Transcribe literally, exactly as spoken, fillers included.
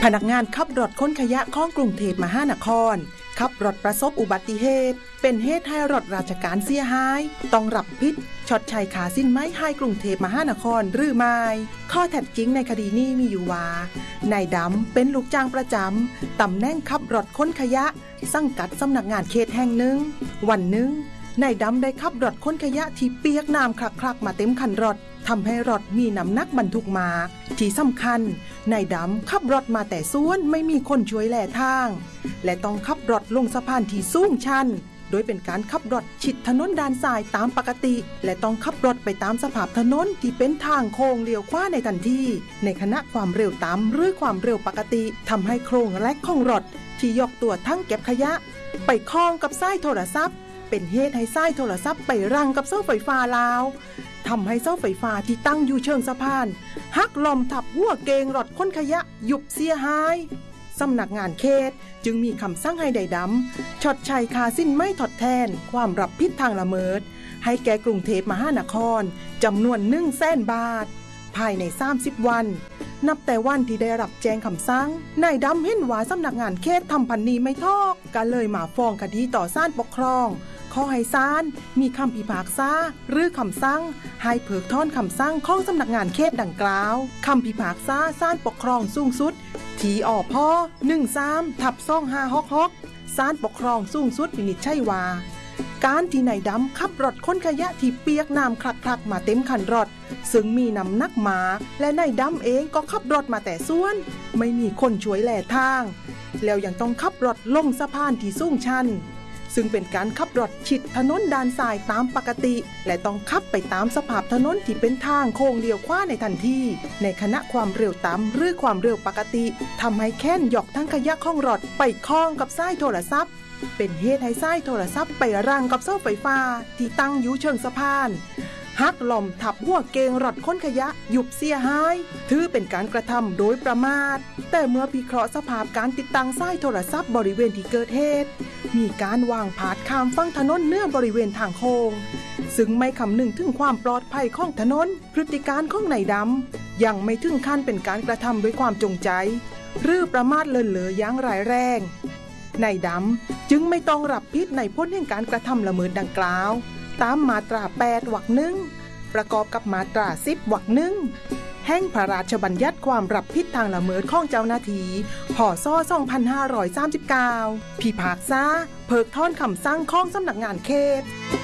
พนักงานขับรถขนขยะของกรุงเทพมหานครขับรถประสบอุบัติเหตุเป็นเหตุให้รถราชการเสียหายต้องรับผิดชดใช้ค่าสินไหมให้กรุงเทพมหานครหรือไม่ข้อเท็จจริงในคดีนี้มีอยู่ว่านายดำเป็นลูกจ้างประจำตำแหน่งขับรถขนขยะสังกัดสำนักงานเขตแห่งหนึ่งวันหนึ่งนายดำได้ขับรถขนขยะที่เปียกน้ำคลักๆมาเต็มคันรถทำให้รถมีน้ำหนักบรรทุกมากที่สำคัญนายดำขับรถมาแต่สวนไม่มีคนช่วยแล่ทางและต้องขับรถลงสะพานที่สูงชันโดยเป็นการขับรถชิดถนนด้านซ้ายตามปกติและต้องขับรถไปตามสภาพถนนที่เป็นทางโค้งเลี้ยวขวาในทันทีในขณะความเร็วต่ำหรือความเร็วปกติทำให้โครงแรกของรถที่ยกตัวทั้งเก็บขยะไปคล้องกับสายโทรศัพท์เป็นเหตุให้สายโทรศัพท์ไปรั้งกับเสาไฟฟ้าลาวทำให้เสาไฟฟ้าที่ตั้งอยู่เชิงสะพานหักลมทับหัวเกงรถขนขยะยุบเสียหายสำนักงานเขตจึงมีคำสั่งให้นายดำชดใช้ค่าสินไหมทดแทนความรับผิดทางละเมิดให้แก่กรุงเทพมหานครจำนวนหนึ่งแสนบาทภายในสามสิบวันนับแต่วันที่ได้รับแจ้งคำสั่งนายดำเห็นว่าสำนักงานเขตทำพันนี้ไม่ทอกก็เลยมาฟ้องคดีต่อศาลปกครองขอให้ศาลมีคำพิพากษาหรือคำสั่งให้เพิกถอนคำสั่งของสำนักงานเขตดังกล่าวคำพิพากษาศาลปกครองสูงสุดทีอพหนึ่งสามทับสองห้าหกหกศาลปกครองสูงสุดวินิจฉัยว่าการที่นายดำขับรถขนขยะที่เปียกน้ำคลักๆมาเต็มคันรถซึ่งมีน้ำหนักมากและนายดำเองก็ขับรถมาแต่ส่วนไม่มีคนช่วยแล่ทางแล้วยังต้องขับรถลงสะพานที่สูงชันซึ่งเป็นการขับรถชิดถนนด้านซ้ายตามปกติและต้องขับไปตามสภาพถนนที่เป็นทางโค้งเลี้ยวขวาในทันทีในขณะความเร็วต่ำหรือความเร็วปกติทำให้แค้นหยอกทั้งขยะของรถไปคล้องกับสายโทรศัพท์เป็นเหตุให้สายโทรศัพท์ไปรั้งกับเสาไฟฟ้าที่ตั้งอยู่เชิงสะพานหักหล่มทับหัวเกงรถขนขยะยุบเสียหายถือเป็นการกระทำโดยประมาทแต่เมื่อพิเคราะห์สภาพการติดตั้งสายโทรศัพท์บริเวณที่เกิดเหตุมีการวางผาดข้ามฝั่งถนนเนื้อบริเวณทางโค้งซึ่งไม่คำนึงถึงความปลอดภัยของถนนพฤติการของนายดำยังไม่ถึงขั้นเป็นการกระทำด้วยความจงใจหรือประมาทเลินเล่ออย่างร้ายแรงนายดำจึงไม่ต้องรับผิดในพ้นแห่งการกระทำละเมิดดังกล่าวตามมาตราแปดวรรคหนึ่งประกอบกับมาตราสิบวรรคหนึ่งแห่งพระราชบัญญัติความรับผิดทางละเมิดของเจ้าหน้าที่พ.ศ. สองพันห้าร้อยสามสิบเก้าพิพากษาเพิกถอนคำสั่งของสำนักงานเขต